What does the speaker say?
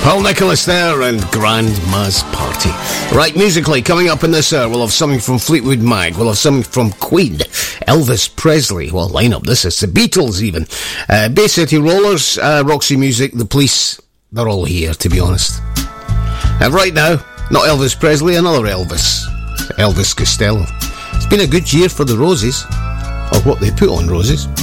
Paul Nicholas there and Grandma's Party. Right, musically, coming up in this hour, we'll have something from Fleetwood Mac, we'll have something from Queen, Elvis Presley, well, line up, this is the Beatles even, Bay City Rollers, Roxy Music, The Police, they're all here, to be honest. And right now, not Elvis Presley, another Elvis, Elvis Costello. It's been a good year for the Roses, or what they put on Roses.